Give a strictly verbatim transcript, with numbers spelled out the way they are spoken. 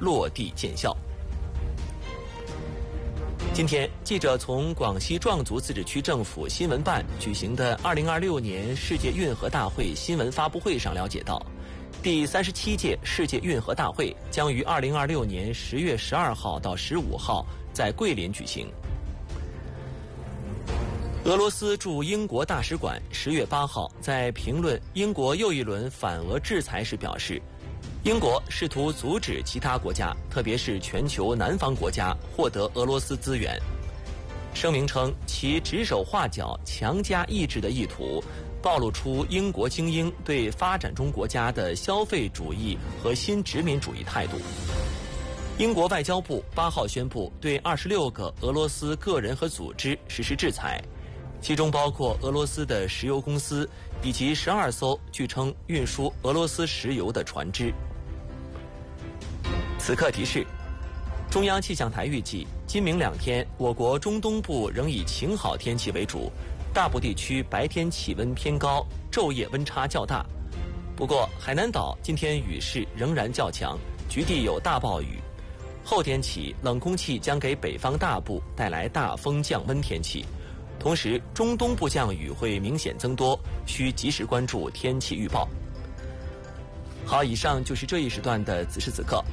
落地见效。今天，记者从广西壮族自治区政府新闻办举行的二零二六年世界运河大会新闻发布会上了解到，第三十七届世界运河大会将于二零二六年十月十二号到十五号在桂林举行。俄罗斯驻英国大使馆十月八号在评论英国又一轮反俄制裁时表示，英国试图阻止其他国家，特别是全球南方国家获得俄罗斯资源。声明称，其指手画脚、强加意志的意图，暴露出英国精英对发展中国家的消费主义和新殖民主义态度。英国外交部八号宣布，对二十六个俄罗斯个人和组织实施制裁，其中包括俄罗斯的石油公司以及十二艘据称运输俄罗斯石油的船只。此刻提示：中央气象台预计，今明两天，我国中东部仍以晴好天气为主，大部地区白天气温偏高，昼夜温差较大。不过，海南岛今天雨势仍然较强，局地有大暴雨。后天起，冷空气将给北方大部带来大风降温天气，同时中东部降雨会明显增多，需及时关注天气预报。好，以上就是这一时段的此时此刻。